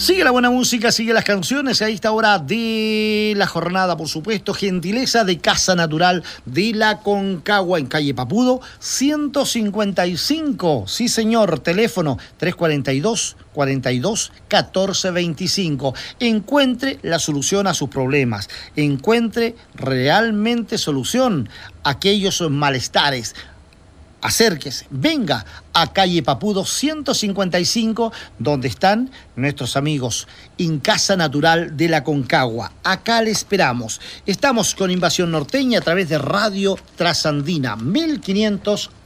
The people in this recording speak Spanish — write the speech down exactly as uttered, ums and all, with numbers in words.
Sigue la buena música, sigue las canciones a esta hora de la jornada, por supuesto. Gentileza de Casa Natural de la Concagua en calle Papudo, ciento cincuenta y cinco. Sí, señor. Teléfono tres cuarenta y dos, cuarenta y dos, catorce veinticinco. Encuentre la solución a sus problemas. Encuentre realmente solución a aquellos malestares. Acérquese, venga a calle Papudo ciento cincuenta y cinco, donde están nuestros amigos en Casa Natural de la Concagua. Acá le esperamos. Estamos con Invasión Norteña a través de Radio Trasandina, mil quinientos